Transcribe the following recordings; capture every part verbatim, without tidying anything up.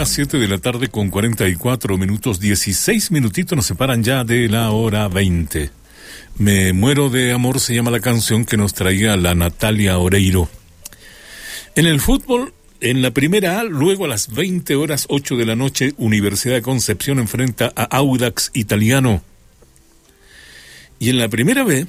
las siete de la tarde con cuarenta y cuatro minutos, dieciséis minutitos nos separan ya de la hora veinte. Me muero de amor se llama la canción que nos traía la Natalia Oreiro. En el fútbol, en la primera A, luego a las veinte horas ocho de la noche, Universidad de Concepción enfrenta a Audax Italiano. Y en la primera B,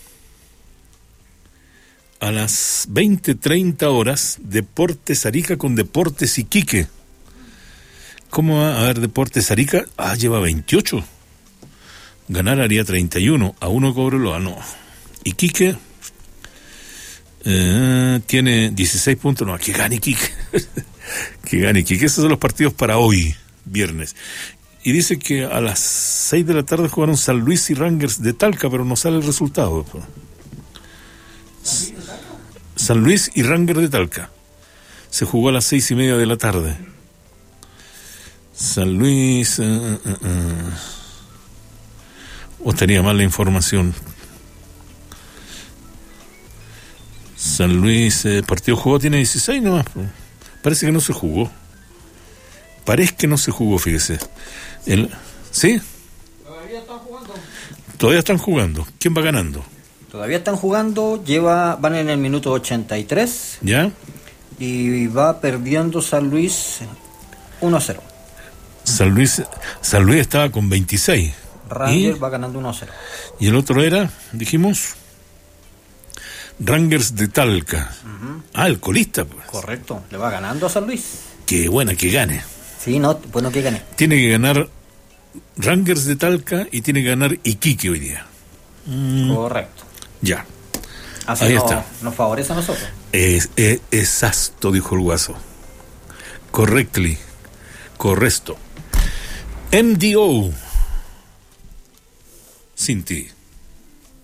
a las veinte treinta horas, Deportes Arica con Deportes Iquique. ¿Cómo va a ver Deportes Arica? Ah, lleva veintiocho. Ganar haría treinta y uno. A uno Cobreloa, no. Iquique eh, tiene dieciséis puntos. No, que gane Iquique. Que gane Iquique. Esos son los partidos para hoy, viernes. Y dice que a las seis de la tarde jugaron San Luis y Rangers de Talca, pero no sale el resultado. San Luis y Rangers de Talca. Se jugó a las seis y media de la tarde. San Luis... Uh, uh, uh. O tenía mal la información. San Luis, eh, partido jugó, tiene dieciséis nomás. Parece que no se jugó. Parece que no se jugó, fíjese. El, ¿Sí? Todavía están jugando. Todavía están jugando. ¿Quién va ganando? Todavía están jugando, lleva, van en el minuto ochenta y tres. ¿Ya? Y va perdiendo San Luis uno a cero. San Luis, San Luis estaba con veintiséis. Rangers va ganando uno a cero. Y el otro era, dijimos, Rangers de Talca. Uh-huh. Ah, el colista, pues. Correcto, le va ganando a San Luis. Qué buena, que gane. Sí, no, bueno que gane. Tiene que ganar Rangers de Talca y tiene que ganar Iquique hoy día. Mm. Correcto. Ya. Así ahí no, está. Nos favorece a nosotros. Es, es, exacto, dijo el guaso. Correctly. Correcto. M D O. Sin ti.